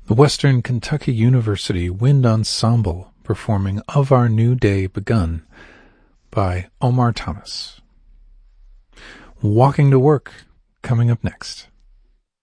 The Western Kentucky University Wind Ensemble performing Of Our New Day Begun by Omar Thomas. Walking to Work coming up next.